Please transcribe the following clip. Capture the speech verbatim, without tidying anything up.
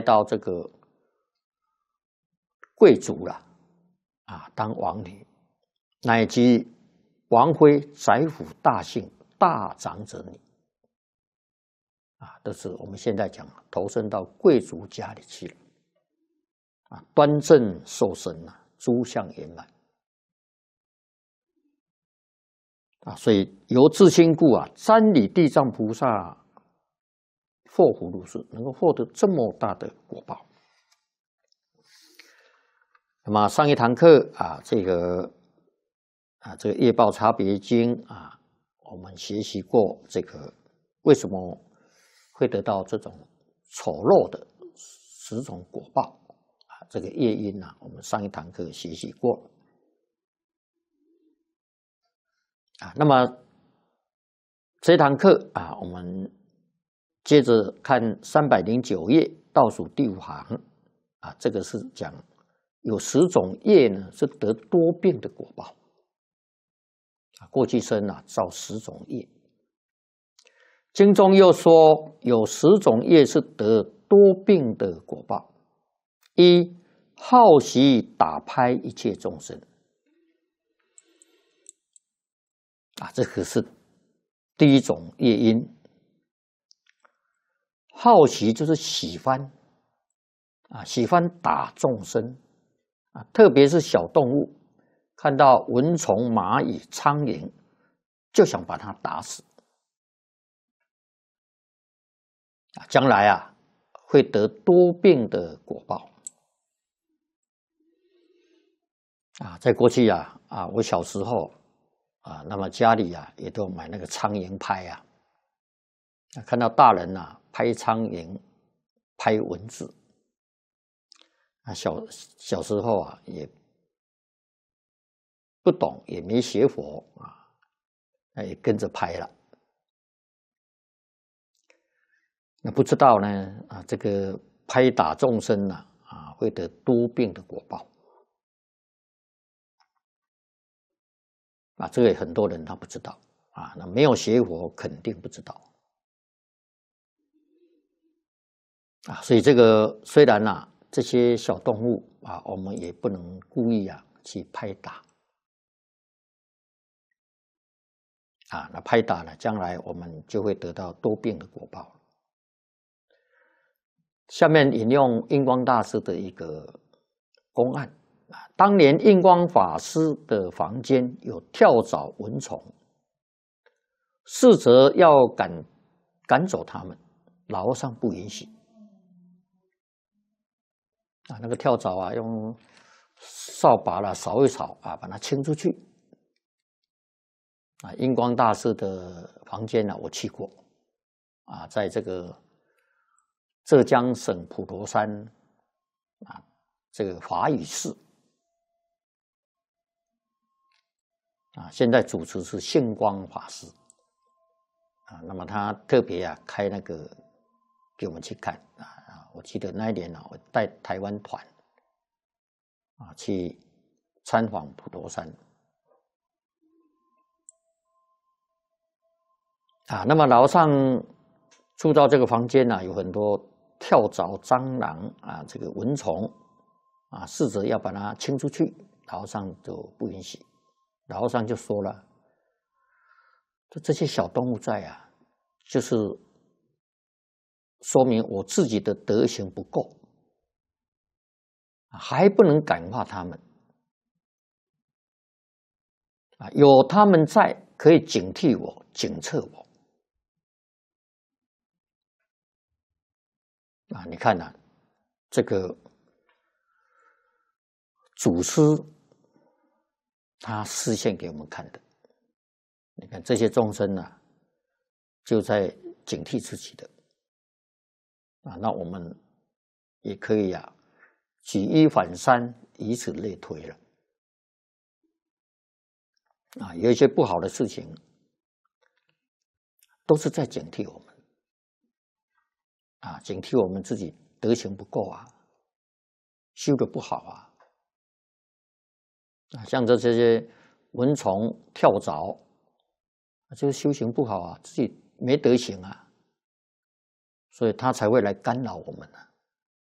到这个贵族了啊，当王女，乃及王妃、宰辅、大姓、大长者女啊，都是我们现在讲投身到贵族家里去了啊，端正瘦身啊，诸相圆满啊，所以由自心故啊，瞻礼地藏菩萨获福如是，能够获得这么大的果报。那么上一堂课啊，这个啊这个业报差别经啊，我们学习过这个为什么会得到这种丑陋的十种果报啊，这个业因啊，我们上一堂课学习过啊。那么这堂课啊，我们接着看三百零九页倒数第五行啊，这个是讲有十种业呢，是得多病的果报啊。过去生啊，造十种业。经中又说有十种业是得多病的果报：一、好习打拍一切众生啊，这个是第一种业因。好习就是喜欢啊，喜欢打众生啊，特别是小动物，看到蚊虫、蚂蚁、苍蝇，就想把它打死啊，将来啊会得多病的果报啊。在过去啊啊，我小时候啊，那么家里啊也都买那个苍蝇拍啊，看到大人啊拍苍蝇、拍蚊子。啊，小小时候啊，也不懂，也没学佛啊，那也跟着拍了。那不知道呢啊，这个拍打众生呢啊，会得多病的果报啊，这个很多人他不知道啊，那没有学佛肯定不知道啊，所以这个虽然啊，这些小动物啊，我们也不能故意啊去拍打。啊，那拍打呢，将来我们就会得到多病的果报。下面引用印光大师的一个公案啊，当年印光法师的房间有跳蚤蚊虫，侍者要赶赶走他们，老和尚不允许啊，那个跳蚤啊，用扫把啦扫一扫啊，把它清出去。啊，印光大师的房间呢，我去过，啊，在这个浙江省普陀山啊，这个法语寺啊，现在主持是性光法师啊，那么他特别啊开那个给我们去看啊，我记得那一年呢，我带台湾团啊去参访普陀山。啊，那么老和尚住到这个房间呢、啊，有很多跳蚤、蟑螂啊，这个蚊虫啊，试着要把它清出去，老和尚就不允许。老和尚就说了：“这这些小动物在啊，就是说明我自己的德行不够，还不能感化他们啊，有他们在，可以警惕我、警策我。”啊，你看呐、啊，这个祖师他示现给我们看的，你看这些众生呢、啊，就在警惕自己的啊，那我们也可以啊，举一反三，以此类推了啊，有一些不好的事情，都是在警惕我们。啊，警惕我们自己德行不够啊，修的不好啊，啊，像这这些蚊虫、跳蚤，就是修行不好啊，自己没德行啊，所以他才会来干扰我们啊。